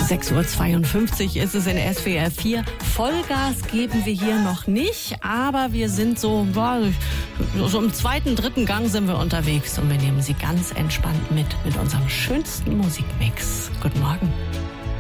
6:52 Uhr ist es in SWR 4. Vollgas geben wir hier noch nicht, aber wir sind so im zweiten, dritten Gang sind wir unterwegs und wir nehmen Sie ganz entspannt mit unserem schönsten Musikmix. Guten Morgen.